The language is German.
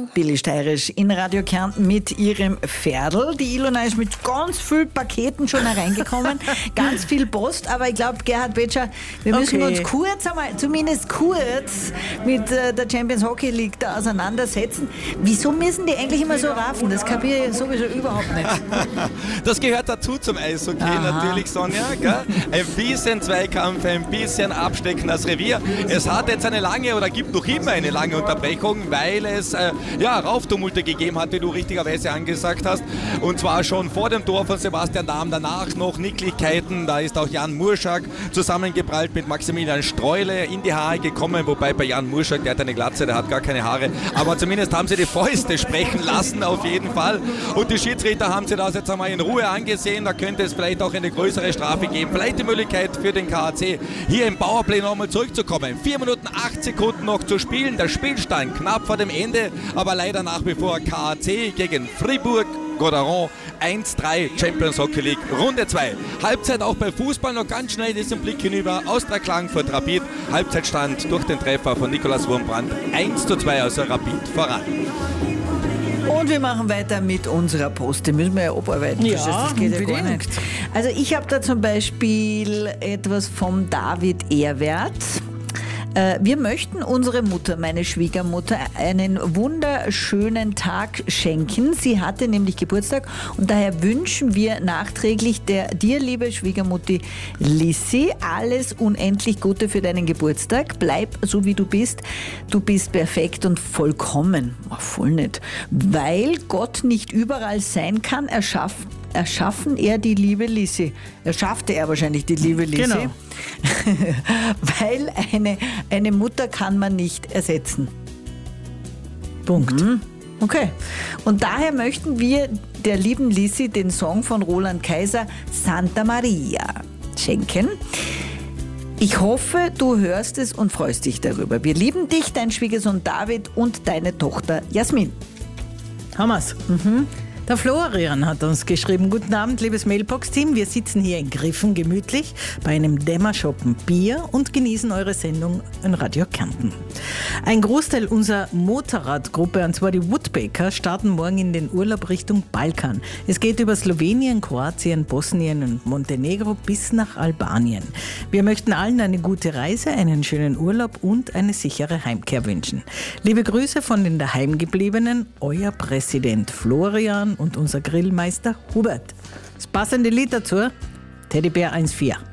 Billy Steirisch in Radio Kärnten mit ihrem Pferdl. Die Ilona ist mit ganz vielen Paketen schon hereingekommen, ganz viel Post, aber ich glaube, Gerhard Betscher, wir müssen uns kurz einmal, zumindest kurz, mit der Champions Hockey League da auseinandersetzen. Wieso müssen die eigentlich immer so raffen? Das kapiere ich sowieso überhaupt nicht. Das gehört dazu zum Eishockey natürlich, Sonja. Gell? Ein bisschen Zweikampf, ein bisschen Abstecken das Revier. Es hat jetzt eine lange oder gibt noch immer eine lange Unterbrechung, weil es Rauftumulte gegeben hat, wie du richtigerweise angesagt hast. Und zwar schon vor dem Tor von Sebastian Dahm, danach noch Nicklichkeiten. Da ist auch Jan Murschak zusammengeprallt mit Maximilian Streule in die Haare gekommen, wobei bei Jan Murschak, der hat eine Glatze, der hat gar keine Haare. Aber zumindest haben sie die Fäuste sprechen lassen, auf jeden Fall. Und die Schiedsrichter haben sich das jetzt einmal in Ruhe angesehen. Da könnte es vielleicht auch eine größere Strafe geben. Vielleicht die Möglichkeit für den KAC, hier im Powerplay nochmal zurückzukommen. 4 Minuten 8 Sekunden noch zu spielen. Der Spielstand knapp vor dem Ende, aber leider nach wie vor KAC gegen Fribourg-Gotteron 1-3 Champions Hockey League Runde 2. Halbzeit auch bei Fußball noch ganz schnell diesen Blick hinüber. Austria Klagenfurt Rapid. Halbzeitstand durch den Treffer von Nikolaus Wurmbrand 1-2 also Rapid voran. Und wir machen weiter mit unserer Post. Die müssen wir ja abarbeiten. Ja, das geht ja gar nicht. Also ich habe da zum Beispiel etwas vom David Ehrwert. Wir möchten unsere Mutter, meine Schwiegermutter, einen wunderschönen Tag schenken. Sie hatte nämlich Geburtstag und daher wünschen wir nachträglich dir, liebe Schwiegermutti Lissi, alles unendlich Gute für deinen Geburtstag. Bleib so, wie du bist. Du bist perfekt und vollkommen. Voll nicht. Weil Gott nicht überall sein kann, erschaffen er die liebe Lissi. Erschaffte er wahrscheinlich die liebe Lissi. Genau. Weil eine Mutter kann man nicht ersetzen. Punkt. Okay. Und daher möchten wir der lieben Lissi den Song von Roland Kaiser Santa Maria schenken. Ich hoffe, du hörst es und freust dich darüber. Wir lieben dich, dein Schwiegersohn David und deine Tochter Jasmin. Hammer's. Der Florian hat uns geschrieben: Guten Abend, liebes Mailbox-Team. Wir sitzen hier in Griffen gemütlich bei einem Dämmerschoppen Bier und genießen eure Sendung in Radio Kärnten. Ein Großteil unserer Motorradgruppe, und zwar die Woodbaker, starten morgen in den Urlaub Richtung Balkan. Es geht über Slowenien, Kroatien, Bosnien und Montenegro bis nach Albanien. Wir möchten allen eine gute Reise, einen schönen Urlaub und eine sichere Heimkehr wünschen. Liebe Grüße von den Daheimgebliebenen, euer Präsident Florian und unser Grillmeister Hubert. Das passende Lied dazu: Teddybär 1.4.